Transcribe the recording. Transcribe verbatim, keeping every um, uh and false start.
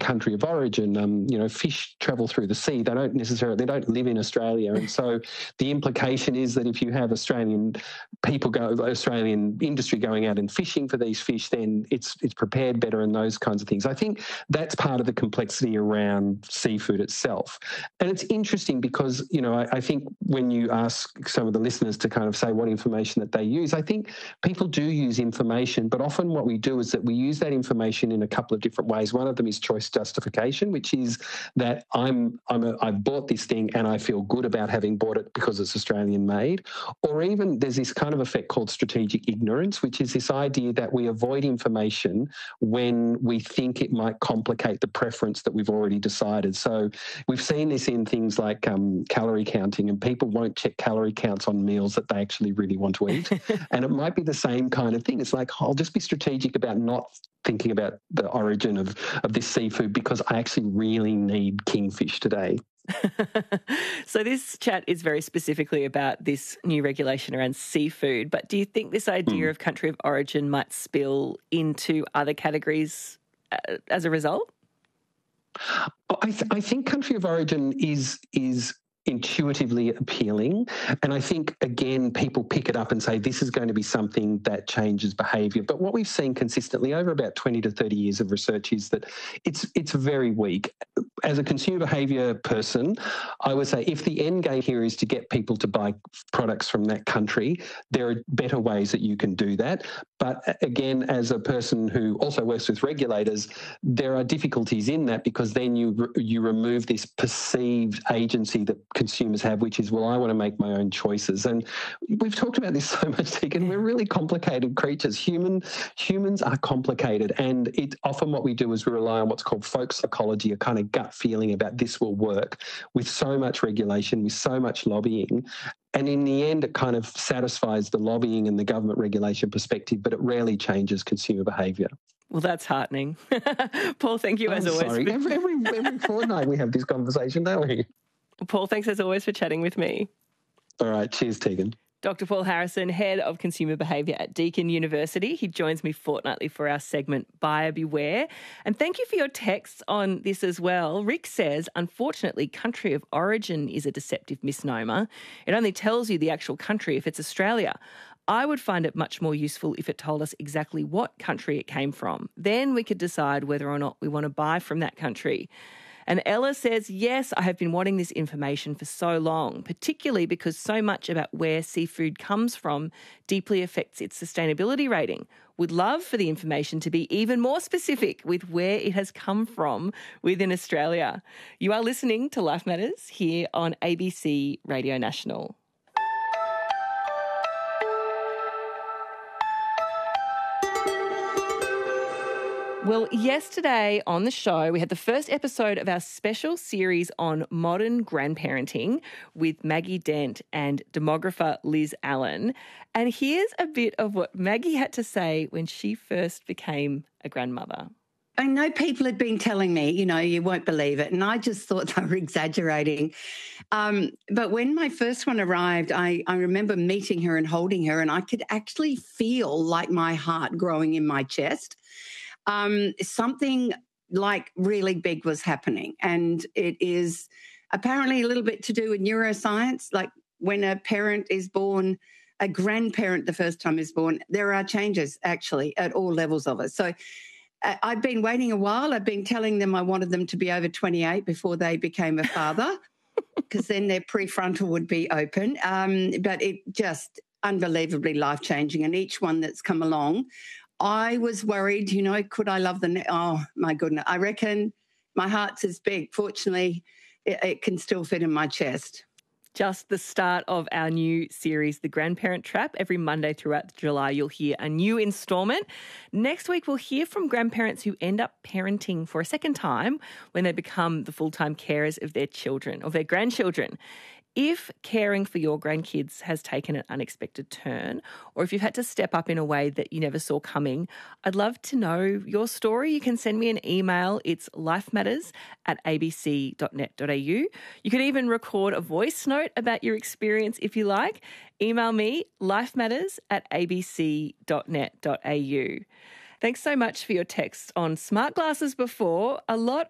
country of origin. Um, you know, fish travel through the sea. They don't necessarily, they don't live in Australia. And so the implication is that if you have Australian people go, Australian industry going out and fishing for these fish, then it's it's prepared better and those kinds of things. I think that's part of the complexity around seafood itself. And it's interesting because, you know, I, I think when you ask some of the listeners to kind of say what information that they use, I think people do use information, but often what we do is that we use that information in a couple of different ways. One of them is choice justification, which is that I'm, I'm a, I've bought this thing and I feel good about having bought it because it's Australian made. Or even there's this kind of effect called strategic ignorance, which is this idea that we avoid information when we think it might complicate the preference that we've already decided. So we've seen this in things like um, calorie counting, and people won't check calorie counts on meals that they actually really want to eat. And it might be the same kind of thing. It's like, oh, I'll just be strategic about not thinking about the origin of, of this seafood because I actually really need kingfish today. So this chat is very specifically about this new regulation around seafood, but do you think this idea mm. of country of origin might spill into other categories uh, as a result? I, th- I think country of origin is is intuitively appealing. And I think, again, people pick it up and say this is going to be something that changes behaviour. But what we've seen consistently over about twenty to thirty years of research is that it's it's very weak. As a consumer behaviour person, I would say if the end game here is to get people to buy products from that country, there are better ways that you can do that. But again, as a person who also works with regulators, there are difficulties in that because then you you remove this perceived agency that consumers have, which is, well, I want to make my own choices. And we've talked about this so much, Tegan. We're really complicated creatures. Human humans are complicated, and it often what we do is we rely on what's called folk psychology, a kind of gut feeling about this will work, with so much regulation, with so much lobbying. And in the end, it kind of satisfies the lobbying and the government regulation perspective, but it rarely changes consumer behaviour. Well, that's heartening. Paul, thank you as I'm always. Sorry, every, every, every fortnight we have this conversation, don't we? Paul, thanks as always for chatting with me. All right, cheers, Tegan. Doctor Paul Harrison, Head of Consumer Behaviour at Deakin University. He joins me fortnightly for our segment Buyer Beware. And thank you for your texts on this as well. Rick says, unfortunately, country of origin is a deceptive misnomer. It only tells you the actual country if it's Australia. I would find it much more useful if it told us exactly what country it came from. Then we could decide whether or not we want to buy from that country. And Ella says, yes, I have been wanting this information for so long, particularly because so much about where seafood comes from deeply affects its sustainability rating. Would love for the information to be even more specific with where it has come from within Australia. You are listening to Life Matters here on A B C Radio National. Well, yesterday on the show, we had the first episode of our special series on modern grandparenting with Maggie Dent and demographer Liz Allen. And here's a bit of what Maggie had to say when she first became a grandmother. I know people had been telling me, you know, you won't believe it, and I just thought they were exaggerating. Um, but when my first one arrived, I, I remember meeting her and holding her, and I could actually feel like my heart growing in my chest. Um, something like really big was happening, and it is apparently a little bit to do with neuroscience. Like when a parent is born, a grandparent the first time is born, there are changes actually at all levels of it. So uh, I've been waiting a while. I've been telling them I wanted them to be over twenty-eight before they became a father, because then their prefrontal would be open. Um, but it just unbelievably life-changing, and each one that's come along, I was worried, you know, could I love the... Ne- oh, my goodness. I reckon my heart's as big. Fortunately, it, it can still fit in my chest. Just the start of our new series, The Grandparent Trap. Every Monday throughout July, you'll hear a new instalment. Next week, we'll hear from grandparents who end up parenting for a second time when they become the full-time carers of their children or their grandchildren. If caring for your grandkids has taken an unexpected turn, or if you've had to step up in a way that you never saw coming, I'd love to know your story. You can send me an email. It's lifematters at a b c dot net dot a u. You could even record a voice note about your experience if you like. Email me, lifematters at a b c dot net dot a u. Thanks so much for your texts on smart glasses before. A lot